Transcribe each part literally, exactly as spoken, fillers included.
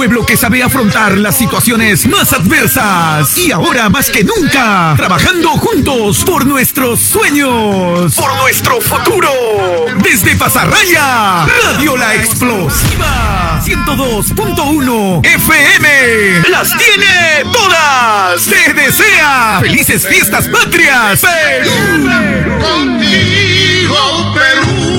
pueblo que sabe afrontar las situaciones más adversas. Y ahora más que nunca, trabajando juntos por nuestros sueños, por nuestro futuro. Desde Pasarraya, Radio La Explosiva ciento dos punto uno F M. Las tiene todas. Te desea felices fiestas patrias, Perú. Contigo, Perú.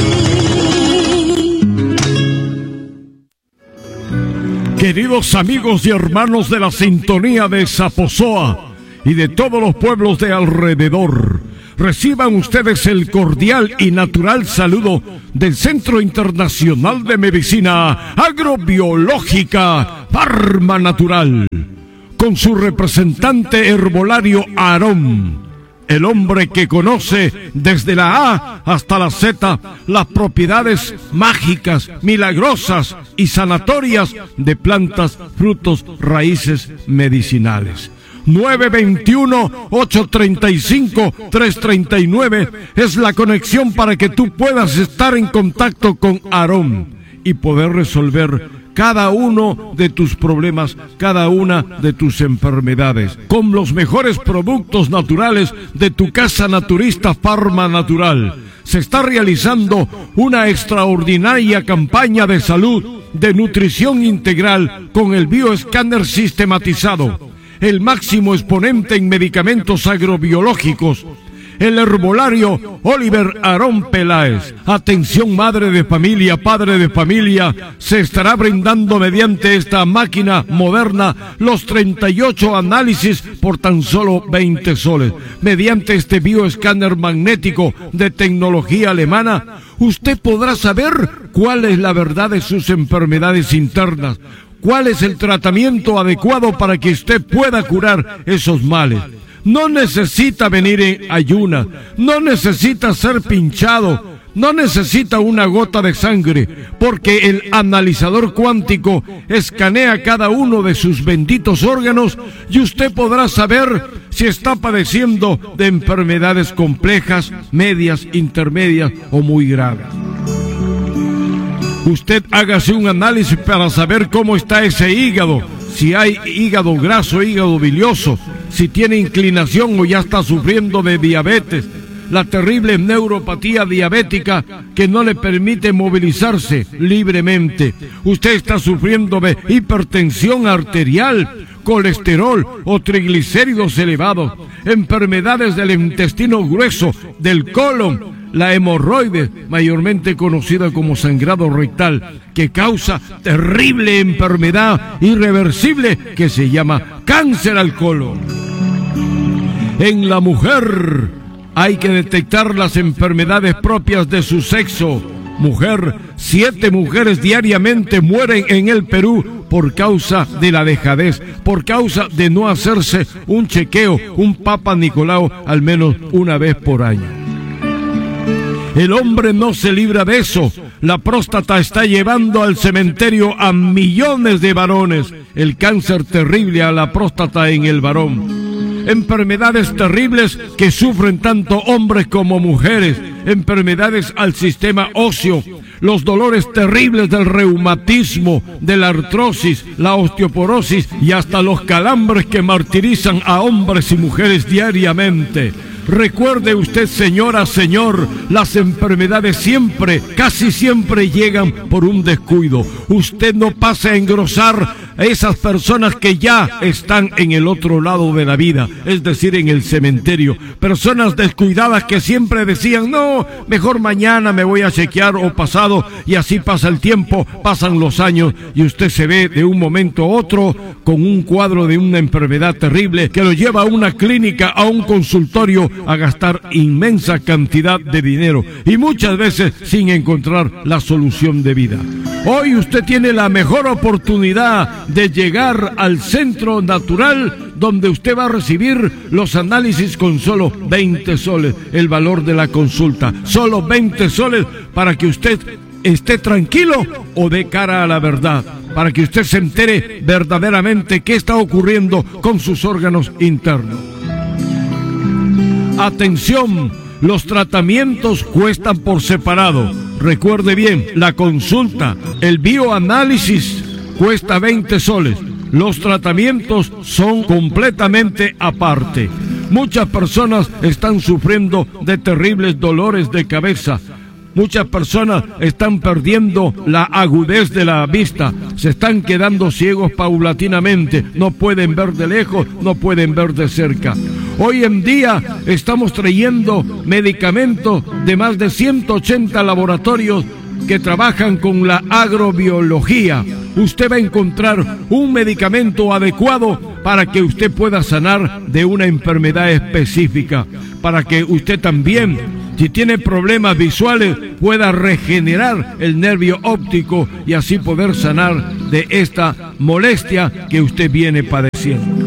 Queridos amigos y hermanos de la sintonía de Zaposoa y de todos los pueblos de alrededor, reciban ustedes el cordial y natural saludo del Centro Internacional de Medicina Agrobiológica Farma Natural, con su representante herbolario Aarón, el hombre que conoce desde la A hasta la Z las propiedades mágicas, milagrosas y sanatorias de plantas, frutos, raíces medicinales. nueve veintiuno, ocho treinta y cinco, trescientos treinta y nueve es la conexión para que tú puedas estar en contacto con Aarón y poder resolver cada uno de tus problemas, cada una de tus enfermedades, con los mejores productos naturales de tu casa naturista Farma Natural. Se está realizando una extraordinaria campaña de salud, de nutrición integral, con el bioescáner sistematizado, el máximo exponente en medicamentos agrobiológicos, el herbolario Oliver Aarón Peláez. Atención madre de familia, padre de familia, se estará brindando mediante esta máquina moderna los treinta y ocho análisis por tan solo veinte soles. Mediante este bioescáner magnético de tecnología alemana, usted podrá saber cuál es la verdad de sus enfermedades internas, cuál es el tratamiento adecuado para que usted pueda curar esos males. No necesita venir en ayunas, no necesita ser pinchado, no necesita una gota de sangre, porque el analizador cuántico escanea cada uno de sus benditos órganos y usted podrá saber si está padeciendo de enfermedades complejas, medias, intermedias o muy graves. Usted hágase un análisis para saber cómo está ese hígado, si hay hígado graso, hígado bilioso, si tiene inclinación o ya está sufriendo de diabetes, la terrible neuropatía diabética que no le permite movilizarse libremente. Usted está sufriendo de hipertensión arterial, colesterol o triglicéridos elevados, enfermedades del intestino grueso, del colon, la hemorroide, mayormente conocida como sangrado rectal, que causa terrible enfermedad irreversible que se llama cáncer al colon. En la mujer hay que detectar las enfermedades propias de su sexo. Mujer, siete mujeres diariamente mueren en el Perú por causa de la dejadez, por causa de no hacerse un chequeo, un Papa Nicolau al menos una vez por año. El hombre no se libra de eso. La próstata está llevando al cementerio a millones de varones. El cáncer terrible a la próstata en el varón. Enfermedades terribles que sufren tanto hombres como mujeres. Enfermedades al sistema óseo. Los dolores terribles del reumatismo, de la artrosis, la osteoporosis y hasta los calambres que martirizan a hombres y mujeres diariamente. Recuerde usted, señora, señor, las enfermedades siempre, casi siempre llegan por un descuido. Usted no pase a engrosar a esas personas que ya están en el otro lado de la vida, es decir, en el cementerio. Personas descuidadas que siempre decían, no, mejor mañana me voy a chequear o pasado, y así pasa el tiempo, pasan los años y usted se ve de un momento a otro con un cuadro de una enfermedad terrible que lo lleva a una clínica, a un consultorio, a gastar inmensa cantidad de dinero y muchas veces sin encontrar la solución de vida. Hoy usted tiene la mejor oportunidad de llegar al Centro Natural, donde usted va a recibir los análisis con solo veinte soles, el valor de la consulta, solo veinte soles para que usted esté tranquilo o dé cara a la verdad, para que usted se entere verdaderamente qué está ocurriendo con sus órganos internos. Atención, los tratamientos cuestan por separado. Recuerde bien, la consulta, el bioanálisis cuesta veinte soles. Los tratamientos son completamente aparte. Muchas personas están sufriendo de terribles dolores de cabeza. Muchas personas están perdiendo la agudez de la vista, se están quedando ciegos paulatinamente, no pueden ver de lejos, no pueden ver de cerca. Hoy en día estamos trayendo medicamentos de más de ciento ochenta laboratorios que trabajan con la agrobiología. Usted va a encontrar un medicamento adecuado para que usted pueda sanar de una enfermedad específica, para que usted también, si tiene problemas visuales, pueda regenerar el nervio óptico y así poder sanar de esta molestia que usted viene padeciendo.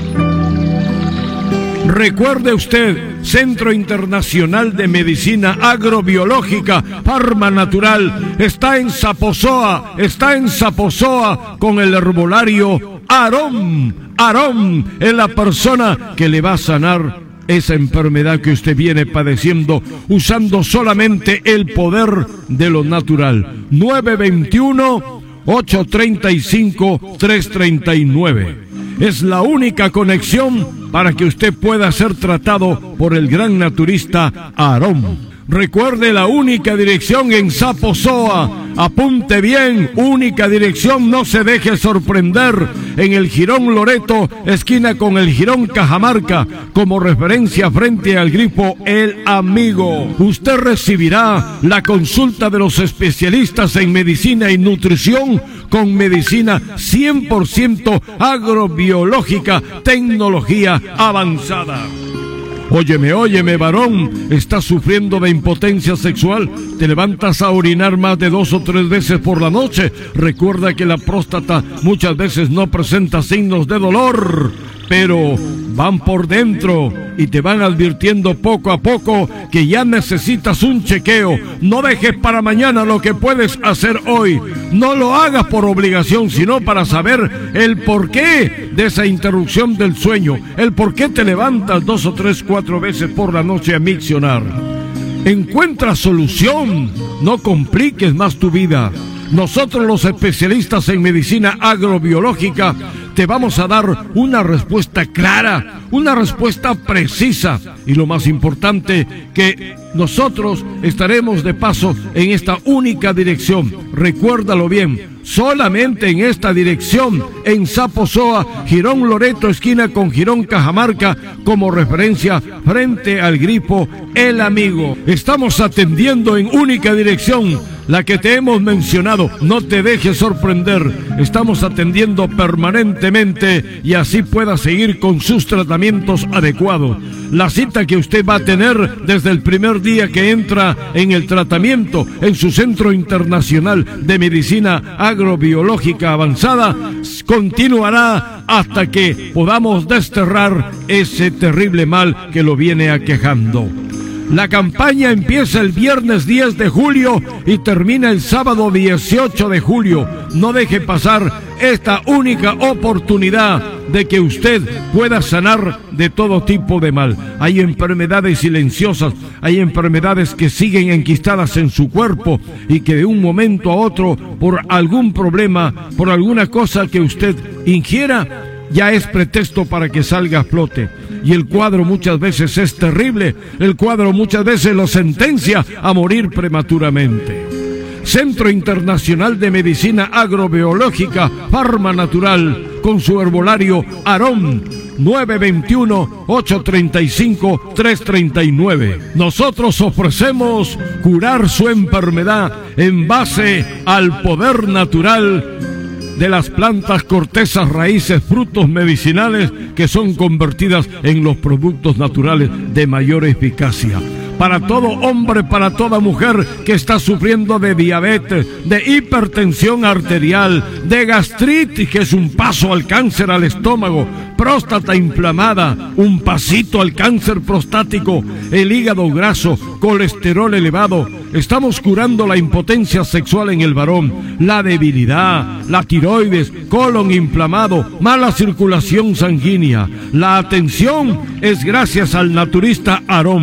Recuerde usted, Centro Internacional de Medicina Agrobiológica Farma Natural está en Zaposoa, está en Zaposoa con el herbolario Aarón. Aarón es la persona que le va a sanar esa enfermedad que usted viene padeciendo usando solamente el poder de lo natural. nueve veintiuno, ocho treinta y cinco, tres treinta y nueve. Es la única conexión para que usted pueda ser tratado por el gran naturista Aarón. Recuerde la única dirección en Zaposoa. Apunte bien, única dirección, no se deje sorprender. En el Jirón Loreto, esquina con el Jirón Cajamarca, como referencia frente al grifo El Amigo. Usted recibirá la consulta de los especialistas en medicina y nutrición con medicina cien por ciento agrobiológica, tecnología avanzada. Óyeme, óyeme, varón, ¿estás sufriendo de impotencia sexual? ¿Te levantas a orinar más de dos o tres veces por la noche? Recuerda que la próstata muchas veces no presenta signos de dolor, pero van por dentro y te van advirtiendo poco a poco que ya necesitas un chequeo. No dejes para mañana lo que puedes hacer hoy. No lo hagas por obligación, sino para saber el porqué de esa interrupción del sueño, el por qué te levantas dos o tres, cuatro veces por la noche a miccionar. Encuentra solución, no compliques más tu vida. Nosotros, los especialistas en medicina agrobiológica, te vamos a dar una respuesta clara, una respuesta precisa y lo más importante, que nosotros estaremos de paso en esta única dirección. Recuérdalo bien, solamente en esta dirección, en Zaposoa, Jirón Loreto, esquina con Jirón Cajamarca, como referencia frente al grifo El Amigo. Estamos atendiendo en única dirección, la que te hemos mencionado. No te dejes sorprender, estamos atendiendo permanentemente y así pueda seguir con sus tratamientos adecuados. La cita que usted va a tener desde el primer día que entra en el tratamiento en su Centro Internacional de Medicina Agrobiológica Avanzada continuará hasta que podamos desterrar ese terrible mal que lo viene aquejando. La campaña empieza el viernes diez de julio y termina el sábado dieciocho de julio. No deje pasar esta única oportunidad de que usted pueda sanar de todo tipo de mal. Hay enfermedades silenciosas, hay enfermedades que siguen enquistadas en su cuerpo y que de un momento a otro, por algún problema, por alguna cosa que usted ingiera, ya es pretexto para que salga a flote. Y el cuadro muchas veces es terrible, el cuadro muchas veces lo sentencia a morir prematuramente. Centro Internacional de Medicina Agrobiológica Farma Natural, con su herbolario Aarón, nueve veintiuno, ocho treinta y cinco, tres treinta y nueve. Nosotros ofrecemos curar su enfermedad en base al poder natural de las plantas, cortezas, raíces, frutos medicinales que son convertidas en los productos naturales de mayor eficacia. Para todo hombre, para toda mujer que está sufriendo de diabetes, de hipertensión arterial, de gastritis, que es un paso al cáncer al estómago, próstata inflamada, un pasito al cáncer prostático, el hígado graso, colesterol elevado. Estamos curando la impotencia sexual en el varón, la debilidad, la tiroides, colon inflamado, mala circulación sanguínea. La atención es gracias al naturista Aarón.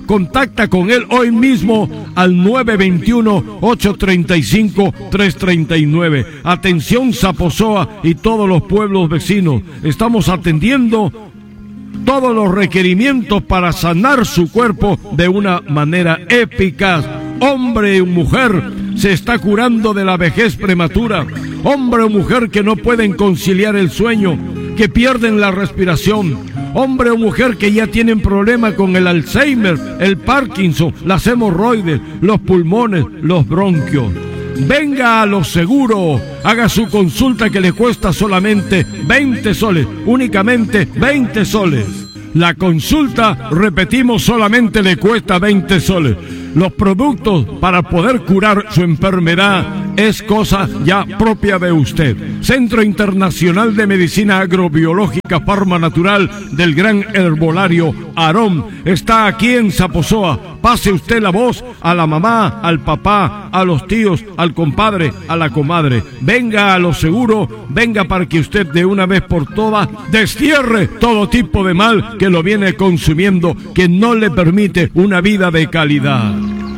Contacta con él hoy mismo al nueve dos uno, ocho tres cinco, tres tres nueve. Atención Zaposoa y todos los pueblos vecinos. Estamos atendiendo todos los requerimientos para sanar su cuerpo de una manera eficaz. Hombre y mujer se está curando de la vejez prematura. Hombre o mujer que no pueden conciliar el sueño, que pierden la respiración. Hombre o mujer que ya tienen problemas con el Alzheimer, el Parkinson, las hemorroides, los pulmones, los bronquios. Venga a Lo Seguro, haga su consulta que le cuesta solamente veinte soles, únicamente veinte soles. La consulta, repetimos, solamente le cuesta veinte soles. Los productos para poder curar su enfermedad es cosa ya propia de usted. Centro Internacional de Medicina Agrobiológica Farma Natural del Gran Herbolario Aarón está aquí en Zaposoa. Pase usted la voz a la mamá, al papá, a los tíos, al compadre, a la comadre. Venga a Lo Seguro, venga para que usted de una vez por todas destierre todo tipo de mal que lo viene consumiendo, que no le permite una vida de calidad.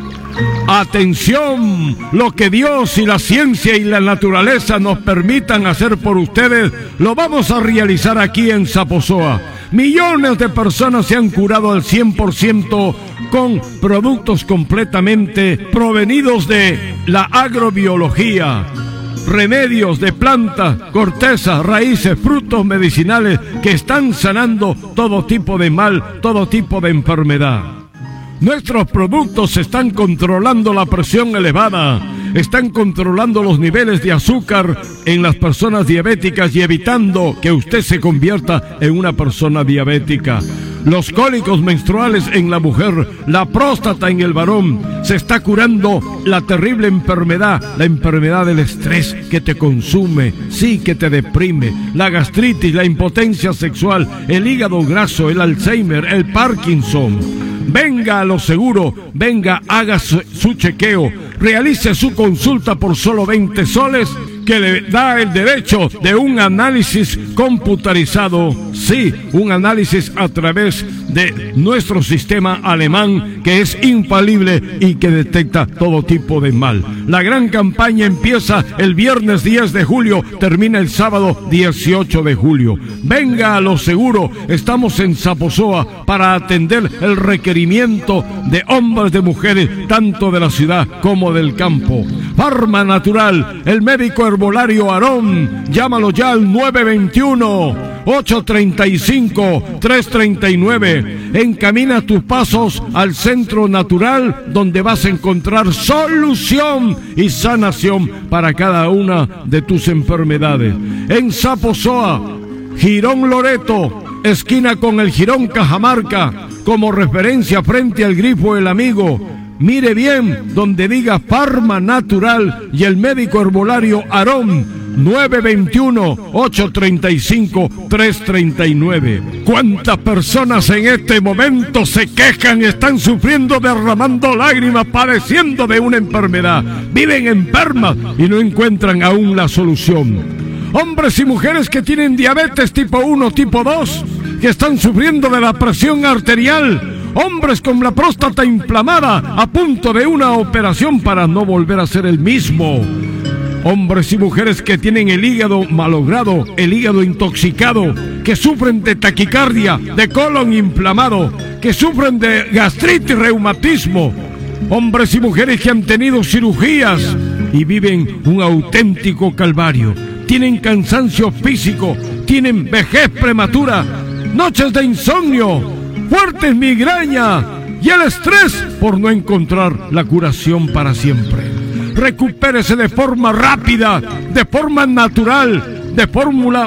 Atención, lo que Dios y la ciencia y la naturaleza nos permitan hacer por ustedes, lo vamos a realizar aquí en Zaposoa. Millones de personas se han curado al cien por ciento con productos completamente provenidos de la agrobiología. Remedios de plantas, cortezas, raíces, frutos medicinales que están sanando todo tipo de mal, todo tipo de enfermedad. Nuestros productos están controlando la presión elevada, están controlando los niveles de azúcar en las personas diabéticas y evitando que usted se convierta en una persona diabética. Los cólicos menstruales en la mujer, la próstata en el varón, se está curando la terrible enfermedad, la enfermedad del estrés que te consume, sí, que te deprime, la gastritis, la impotencia sexual, el hígado graso, el Alzheimer, el Parkinson. Venga a Lo Seguro, venga, haga su, su chequeo, realice su consulta por solo veinte soles, que le da el derecho de un análisis computarizado, sí, un análisis a través de nuestro sistema alemán que es infalible y que detecta todo tipo de mal. La gran campaña empieza el viernes diez de julio, termina el sábado dieciocho de julio. Venga a Lo Seguro, estamos en Zaposoa para atender el requerimiento de hombres, de mujeres, tanto de la ciudad como del campo. Farma Natural, el médico herbolario Aarón, llámalo ya al nueve dos uno, ocho tres cinco, tres tres nueve. Encamina tus pasos al Centro Natural, donde vas a encontrar solución y sanación para cada una de tus enfermedades. En Zaposoa, Girón Loreto, esquina con el Girón Cajamarca, como referencia frente al Grifo El Amigo. Mire bien, donde diga Farma Natural y el médico herbolario Aarón, nueve dos uno, ocho tres cinco, tres tres nueve. ¿Cuántas personas en este momento se quejan, están sufriendo, derramando lágrimas, padeciendo de una enfermedad? Viven enfermas y no encuentran aún la solución. Hombres y mujeres que tienen diabetes tipo uno, tipo dos, que están sufriendo de la presión arterial. Hombres con la próstata inflamada, a punto de una operación para no volver a ser el mismo. Hombres y mujeres que tienen el hígado malogrado, el hígado intoxicado, que sufren de taquicardia, de colon inflamado, que sufren de gastritis, reumatismo. Hombres y mujeres que han tenido cirugías y viven un auténtico calvario. Tienen cansancio físico, tienen vejez prematura, noches de insomnio, fuertes migrañas y el estrés por no encontrar la curación para siempre. Recupérese de forma rápida, de forma natural, de fórmula,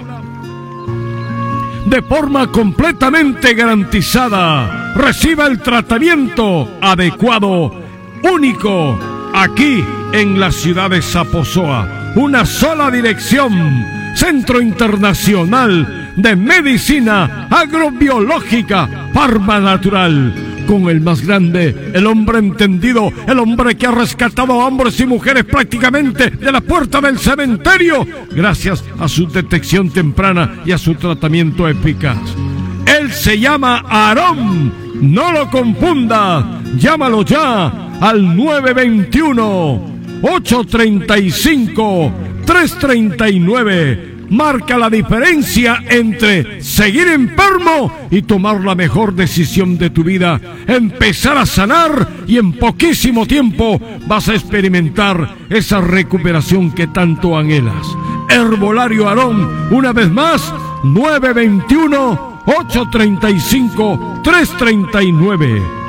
de forma completamente garantizada. Reciba el tratamiento adecuado, único, aquí en la ciudad de Zaposoa. Una sola dirección, Centro Internacional de Medicina Agrobiológica Farma Natural, con el más grande, el hombre entendido, el hombre que ha rescatado a hombres y mujeres prácticamente de la puerta del cementerio, gracias a su detección temprana y a su tratamiento eficaz. Él se llama Aarón. No lo confunda. Llámalo ya al nueve veintiuno, ocho treinta y cinco, tres treinta y nueve. Marca la diferencia entre seguir enfermo y tomar la mejor decisión de tu vida. Empezar a sanar y en poquísimo tiempo vas a experimentar esa recuperación que tanto anhelas. Herbolario Aarón, una vez más, nueve veintiuno, ocho treinta y cinco, tres treinta y nueve.